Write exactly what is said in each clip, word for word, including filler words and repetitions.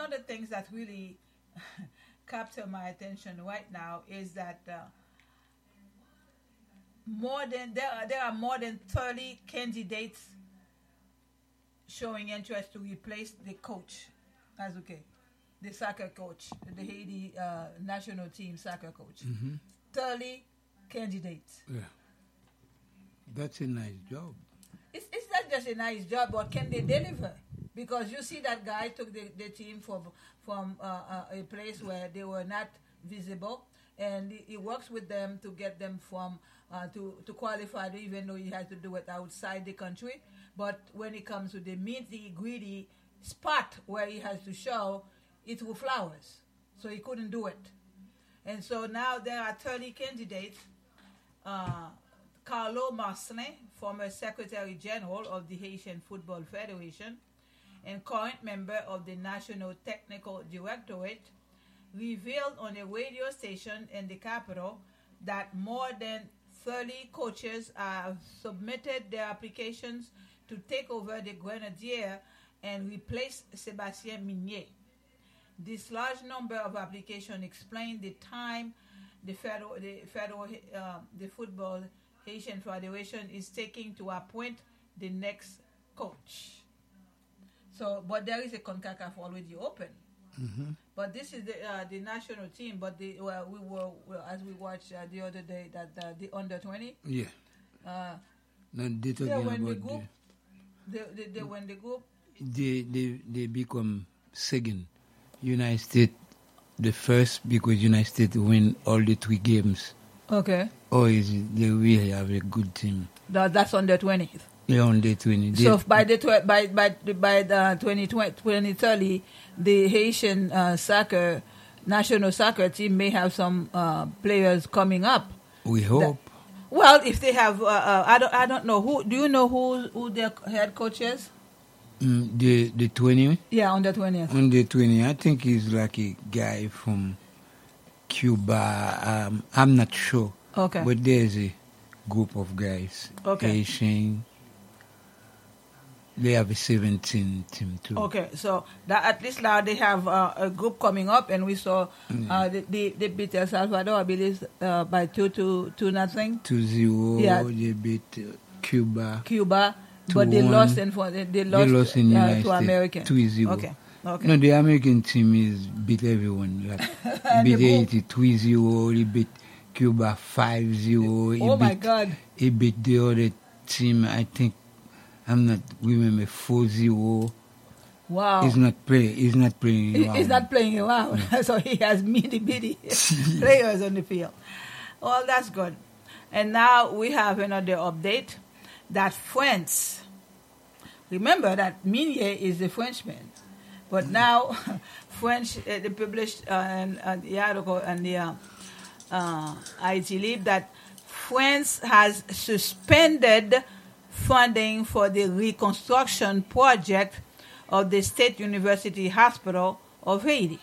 of the things that really capture my attention right now is that uh, more than there are, there are more than thirty candidates showing interest to replace the coach, Azuke, the soccer coach, the Haiti uh, national team soccer coach. Mm-hmm. thirty candidates. Yeah. That's a nice job. It's, it's not just a nice job, but can they deliver? Because you see that guy took the, the team from, from uh, uh, a place where they were not visible, and he, he works with them to get them from uh, to, to qualify, even though he has to do it outside the country. But when it comes to the meaty, greedy spot where he has to show, it will flowers. So he couldn't do it. And so now there are thirty candidates. Uh, Carlo Marcelin, former Secretary General of the Haitian Football Federation and current member of the National Technical Directorate, revealed on a radio station in the capital that more than thirty coaches have submitted their applications to take over the Grenadier and replace Sébastien Migné. This large number of applications explain the time the federal, the federal, uh, the football Haitian Federation is taking to appoint the next coach. So, but there is a CONCACAF already open. Mm-hmm. But this is the uh, the national team. But the well, we were well, as we watched uh, the other day that uh, the under twenty. Yeah. Uh, Now they talking they win the about group. They, they, they win the group. the, they they become second. United States the first because United States win all the three games. Okay. Or is it they really have a good team? That, that's under twenty. They're on the twenty. They, So by the tw- by by by the twenty thirty, the Haitian uh, soccer national soccer team may have some uh, players coming up. we hope. That, well, if they have, uh, uh, I don't I don't know who. Do you know who who their head coach is? Mm, the the twenty Yeah, under twentieth. on the twenty. I think he's like a guy from Cuba. Um, I'm not sure. Okay. But there's a group of guys. Okay. Haitian. They have a seventeen team too. Okay, so that at least now they have uh, a group coming up, and we saw uh, they, they, they beat El Salvador, I believe, uh, by two to two nothing. two zero. Yeah. They beat uh, Cuba. Cuba, Two but they one. lost and for, they, they lost, they lost in uh, United to States. American. two zero. Okay, okay. No, the American team is beat everyone. Like, And beat the who- Haiti three zero. He beat Cuba five zero. He Oh beat, my God! He beat the other team. I think I'm not remember four zero. Wow, He's not play. He's not playing. He- around. he's not playing around, so he has bitty bitty players on the field. Well, that's good. And now we have another update that France. Remember that Minier is a Frenchman, but now French uh, they published uh, and, uh, the article and the uh, uh, I T Lib that France has suspended funding for the reconstruction project of the State University Hospital of Haiti.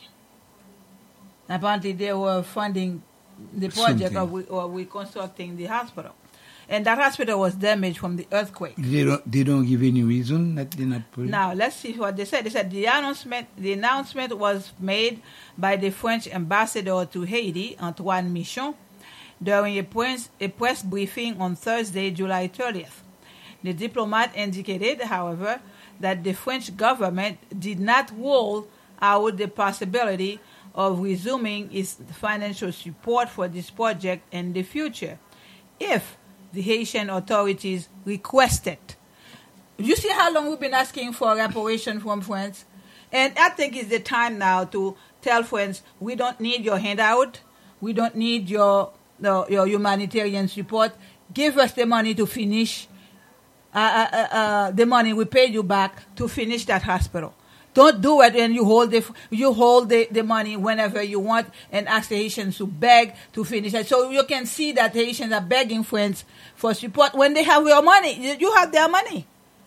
Apparently, they were funding the project of, re- of reconstructing the hospital. And that hospital was damaged from the earthquake. They don't. They don't give any reason that they're not playing. Now, let's see what they said. They said the announcement, the announcement was made by the French ambassador to Haiti, Antoine Michon, during a press, a press briefing on Thursday, July thirtieth. The diplomat indicated, however, that the French government did not rule out the possibility of resuming its financial support for this project in the future if the Haitian authorities request it. You see how long we've been asking for reparation from France? And I think it's the time now to tell France, we don't need your handout. We don't need your, no, your humanitarian support. Give us the money to finish, uh, uh, uh, the money we paid you back to finish that hospital. Don't do it and you hold the you hold the, the money whenever you want and ask the Haitians to beg to finish it. So you can see that the Haitians are begging friends for support when they have your money. You have their money.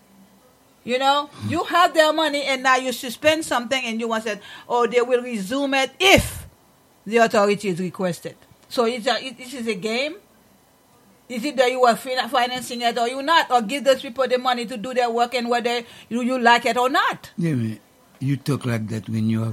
You know, you have their money and now you suspend something and you want to say, oh, they will resume it if the authorities request it. So it's a, it, this is a game. Is it that you are financing it or you not? Or give those people the money to do their work and whether you, you like it or not. Yeah, man. You talk like that when you have